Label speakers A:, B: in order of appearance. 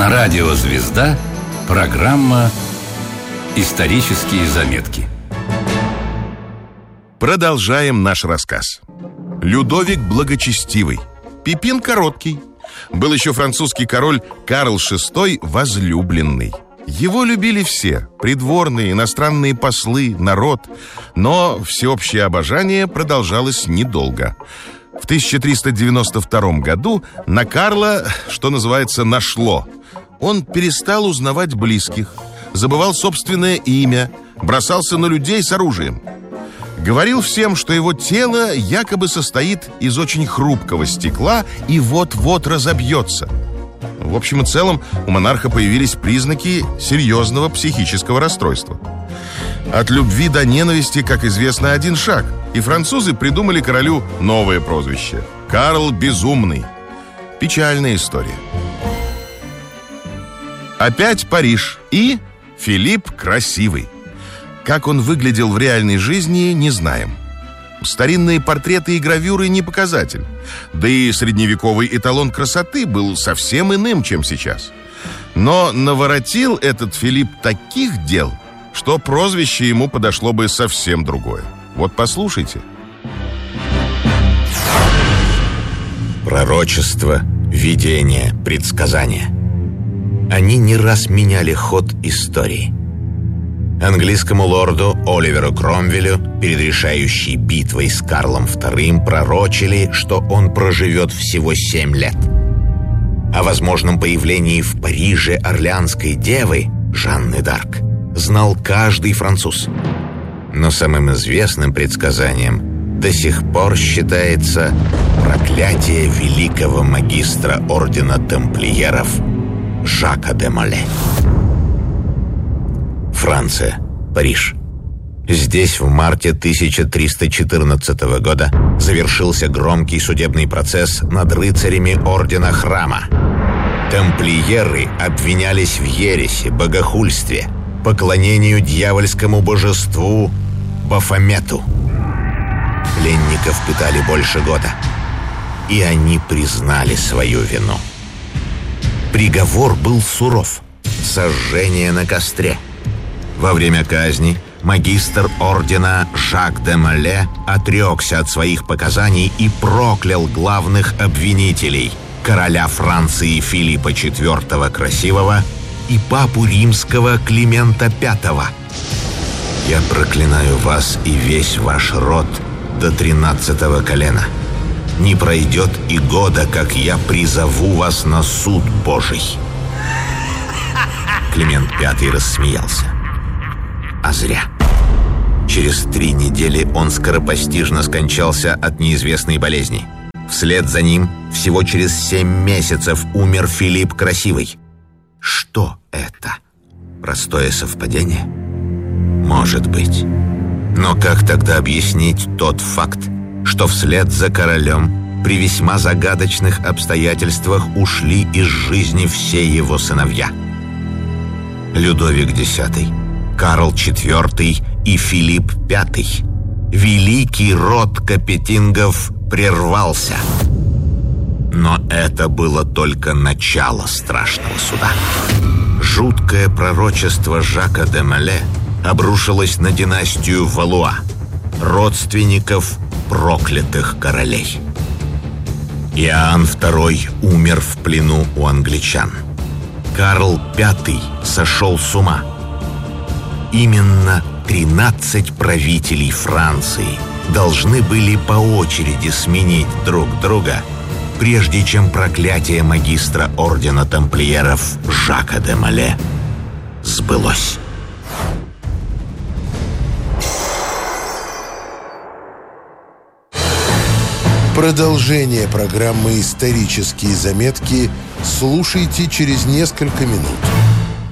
A: На радио «Звезда» программа «Исторические заметки».
B: Продолжаем наш рассказ. Людовик Благочестивый, Пипин Короткий. Был еще французский король Карл VI Возлюбленный. Его любили все: придворные, иностранные послы, народ. Но всеобщее обожание продолжалось недолго. В 1392 году на Карла, что называется, нашло. Он перестал узнавать близких, забывал собственное имя, бросался на людей с оружием. Говорил всем, что его тело якобы состоит из очень хрупкого стекла и вот-вот разобьется. В общем и целом, у монарха появились признаки серьезного психического расстройства. От любви до ненависти, как известно, один шаг. И французы придумали королю новое прозвище – Карл Безумный. Печальная история. Опять Париж и Филипп Красивый. Как он выглядел в реальной жизни, не знаем. Старинные портреты и гравюры не показатель. Да и средневековый эталон красоты был совсем иным, чем сейчас. Но наворотил этот Филипп таких дел, что прозвище ему подошло бы совсем другое. Вот послушайте.
C: Пророчество, видение, предсказания. Они не раз меняли ход истории. Английскому лорду Оливеру Кромвелю перед решающей битвой с Карлом II пророчили, что он проживет всего 7 лет. О возможном появлении в Париже Орлеанской девы Жанны д'Арк знал каждый француз. Но самым известным предсказанием до сих пор считается проклятие великого магистра ордена тамплиеров Жака де Моле. Франция, Париж. Здесь в марте 1314 года завершился громкий судебный процесс над рыцарями Ордена Храма. Тамплиеры обвинялись в ереси, богохульстве, поклонению дьявольскому божеству Бафомету. Пленников пытали больше года, и они признали свою вину. Приговор был суров – сожжение на костре. Во время казни магистр ордена Жак де Моле отрекся от своих показаний и проклял главных обвинителей – короля Франции Филиппа IV Красивого и папу римского Климента V. «Я проклинаю вас и весь ваш род до 13-го колена. Не пройдет и года, как я призову вас на суд Божий». Климент V рассмеялся. А зря. Через 3 недели он скоропостижно скончался от неизвестной болезни. Вслед за ним всего через 7 месяцев умер Филипп Красивый. Что это? Простое совпадение? Может быть. Но как тогда объяснить тот факт, что вслед за королем при весьма загадочных обстоятельствах ушли из жизни все его сыновья? Людовик X, Карл IV и Филипп V. Великий род Капетингов прервался. Но это было только начало страшного суда. Жуткое пророчество Жака де Моле обрушилось на династию Валуа, родственников проклятых королей. Иоанн II умер в плену у англичан. Карл V сошел с ума. Именно 13 правителей Франции должны были по очереди сменить друг друга, прежде чем проклятие магистра ордена тамплиеров Жака де Моле сбылось.
D: Продолжение программы «Исторические заметки» слушайте через несколько минут.